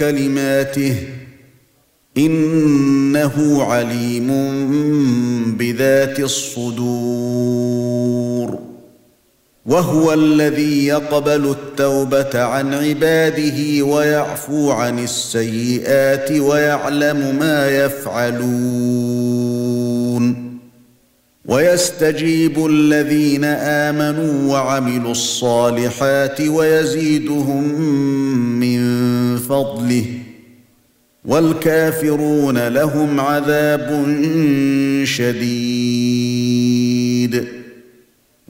كلماته إنه عليم بذات الصدور وهو الذي يقبل التوبة عن عباده ويعفو عن السيئات ويعلم ما يفعلون ويستجيب الذين آمنوا وعملوا الصالحات ويزيدهم من فضله والكافرون لهم عذاب شديد